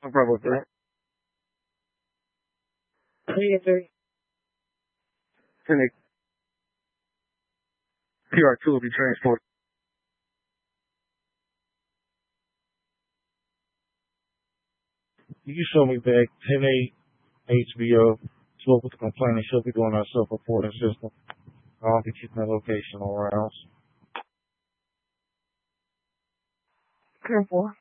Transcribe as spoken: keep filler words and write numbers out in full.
No problem with that. ten eight P R two will be transported. You can show me back ten eight H B O. Spoke with the complainant. She'll be doing our self-reporting system. I'll be keeping the location around. ten four.